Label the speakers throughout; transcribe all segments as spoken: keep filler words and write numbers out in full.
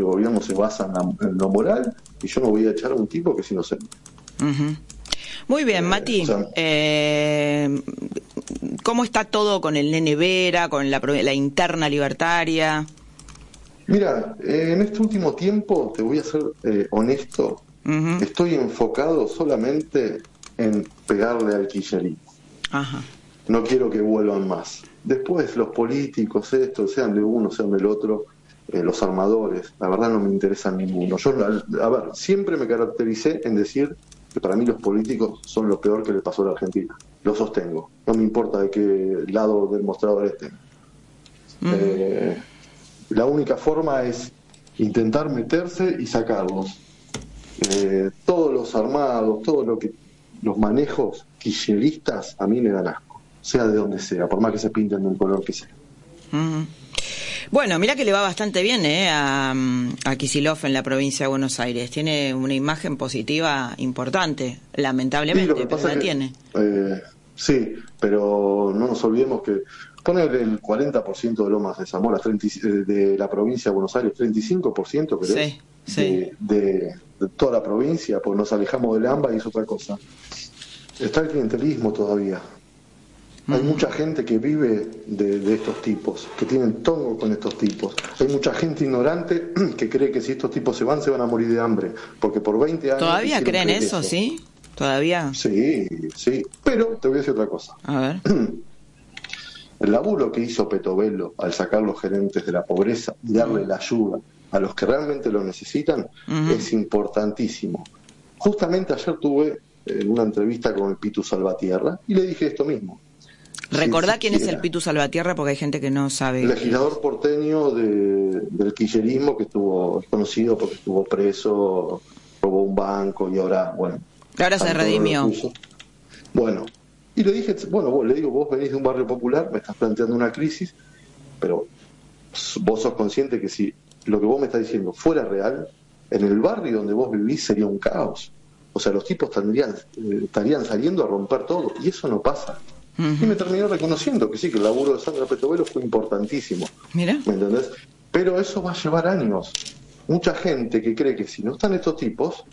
Speaker 1: mi gobierno se basa en, la, en lo moral, y yo no voy a echar a un tipo que es inocente.
Speaker 2: Uh-huh. Muy bien, Mati. Eh, o sea, eh, ¿cómo está todo con el Nene Vera, con la, la interna libertaria?
Speaker 1: Mira, eh, en este último tiempo, te voy a ser eh, honesto, uh-huh. estoy enfocado solamente en pegarle al kirchnerismo.
Speaker 2: Ajá.
Speaker 1: No quiero que vuelvan más. Después los políticos, estos, sean de uno, sean del otro, eh, los armadores, la verdad no me interesan ninguno. Yo, a, a ver, siempre me caractericé en decir que para mí los políticos son lo peor que le pasó a la Argentina. Lo sostengo. No me importa de qué lado del mostrador estén. Uh-huh. Eh, la única forma es intentar meterse y sacarlos. Eh, todos los armados, todos lo que, los manejos kirchneristas a mí me dan asco. Sea de donde sea, por más que se pinten del color que sea.
Speaker 2: Uh-huh. Bueno, mira que le va bastante bien eh, a, a Kicillof en la provincia de Buenos Aires. Tiene una imagen positiva importante, lamentablemente,
Speaker 1: sí,
Speaker 2: pero la
Speaker 1: que,
Speaker 2: tiene.
Speaker 1: Eh, sí, pero no nos olvidemos que poner el cuarenta por ciento de Lomas de Zamora, treinta, de la provincia de Buenos Aires, treinta y cinco por ciento creo,
Speaker 2: sí, sí.
Speaker 1: De, de, de toda la provincia, pues nos alejamos del AMBA y es otra cosa. Está el clientelismo todavía. Hay mucha gente que vive de, de estos tipos, que tienen tongo con estos tipos. Hay mucha gente ignorante que cree que si estos tipos se van, se van a morir de hambre. Porque por veinte años...
Speaker 2: ¿Todavía creen eso, eso, sí? ¿Todavía?
Speaker 1: Sí, sí. Pero te voy a decir otra cosa.
Speaker 2: A ver.
Speaker 1: El laburo que hizo Petovelo al sacar los gerentes de la pobreza y darle la ayuda a los que realmente lo necesitan uh-huh. es importantísimo. Justamente ayer tuve eh, una entrevista con el Pitu Salvatierra y le dije esto mismo.
Speaker 2: Recordá si quién es el Pitu Salvatierra porque hay gente que no sabe.
Speaker 1: El legislador porteño de, del kirchnerismo que estuvo es conocido porque estuvo preso, robó un banco y ahora, bueno.
Speaker 2: Ahora se redimió.
Speaker 1: Bueno, y le dije, bueno, vos, le digo, vos venís de un barrio popular, me estás planteando una crisis, pero vos sos consciente que si lo que vos me estás diciendo fuera real, en el barrio donde vos vivís sería un caos. O sea, los tipos tendrían, eh, estarían saliendo a romper todo, y eso no pasa. Uh-huh. Y me terminó reconociendo que sí, que el laburo de Sandra Petovelo fue importantísimo.
Speaker 2: Mira.
Speaker 1: ¿Me entendés? Pero eso va a llevar años. Mucha gente que cree que si no están estos tipos,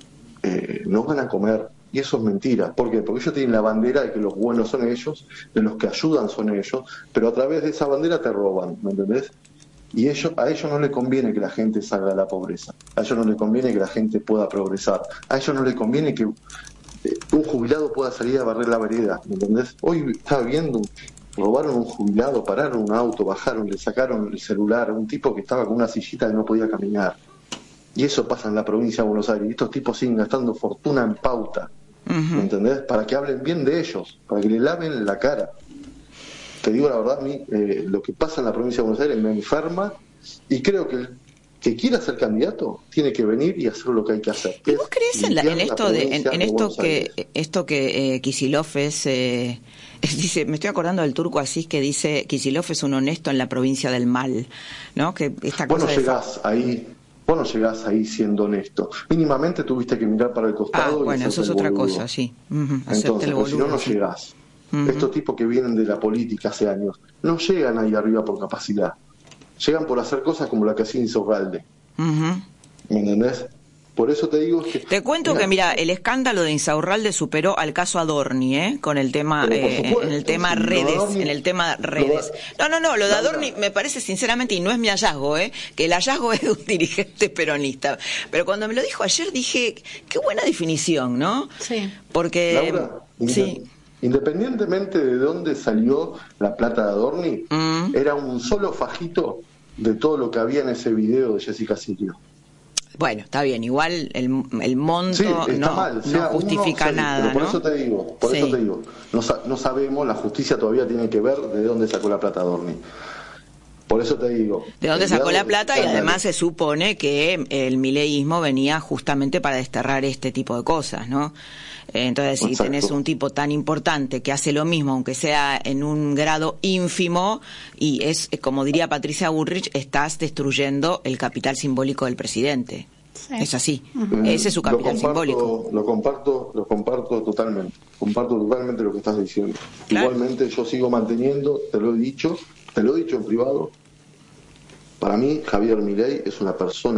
Speaker 1: eh, no van a comer. Y eso es mentira. ¿Por qué? Porque ellos tienen la bandera de que los buenos son ellos, de los que ayudan son ellos, pero a través de esa bandera te roban, ¿me entendés? Y ellos, a ellos no les conviene que la gente salga de la pobreza. A ellos no les conviene que la gente pueda progresar. A ellos no les conviene que un jubilado pueda salir a barrer la vereda, ¿me entendés? Hoy estaba viendo, robaron un jubilado, pararon un auto, bajaron, le sacaron el celular a un tipo que estaba con una sillita que no podía caminar. Y eso pasa en la provincia de Buenos Aires. Y estos tipos siguen gastando fortuna en pauta, uh-huh. ¿me entendés? Para que hablen bien de ellos, para que le laven la cara. Te digo la verdad, a mí eh, lo que pasa en la provincia de Buenos Aires me enferma y creo que el que quiera ser candidato tiene que venir y hacer lo que hay que hacer.
Speaker 2: ¿Y vos crees en, la, en esto de en, en esto que Aires. esto que eh, Kicillof es, eh, es dice, me estoy acordando del turco Asís que dice Kicillof es un honesto en la provincia del mal, ¿no? Que esta cosa
Speaker 1: vos no llegás de... ahí, vos no llegás ahí siendo honesto. Mínimamente tuviste que mirar para el costado.
Speaker 2: Ah, bueno, eso es otra cosa, sí. Uh-huh.
Speaker 1: Entonces, el boludo, si no, no sí. llegás. Uh-huh. Estos tipos que vienen de la política hace años no llegan ahí arriba por capacidad. Llegan por hacer cosas como la que hacía Insaurralde. Uh-huh. ¿Me entendés? Por eso te digo que...
Speaker 2: Te cuento mira, que, mira, el escándalo de Insaurralde superó al caso Adorni, ¿eh? Con el tema, eh, supuesto, en el tema sí, redes, Adorni, en el tema redes. No, no, no, lo de Adorni me parece sinceramente, y no es mi hallazgo, ¿eh? Que el hallazgo es de un dirigente peronista. Pero cuando me lo dijo ayer dije, qué buena definición, ¿no?
Speaker 3: Sí.
Speaker 2: Porque...
Speaker 1: Laura, sí. Independientemente de dónde salió la plata de Adorni, mm. era un solo fajito de todo lo que había en ese video de Jessica Sirio.
Speaker 2: Bueno, está bien, igual el, el monto
Speaker 1: sí,
Speaker 2: no,
Speaker 1: mal. O sea,
Speaker 2: no justifica
Speaker 1: uno,
Speaker 2: nada,
Speaker 1: pero por
Speaker 2: ¿no?
Speaker 1: eso te digo, por sí. eso te digo, no, no sabemos, la justicia todavía tiene que ver de dónde sacó la plata Adorni. Por eso te digo.
Speaker 2: De dónde sacó la plata y además se supone que el mileísmo venía justamente para desterrar este tipo de cosas, ¿no? Entonces, si Exacto. tenés un tipo tan importante que hace lo mismo, aunque sea en un grado ínfimo, y es, como diría Patricia Bullrich, estás destruyendo el capital simbólico del presidente. Sí. Es así. Uh-huh. Ese es su capital
Speaker 1: lo comparto,
Speaker 2: simbólico.
Speaker 1: Lo comparto, lo comparto totalmente. Comparto totalmente lo que estás diciendo.
Speaker 2: Claro.
Speaker 1: Igualmente yo sigo manteniendo, te lo he dicho, te lo he dicho en privado. Para mí, Javier Milei es una persona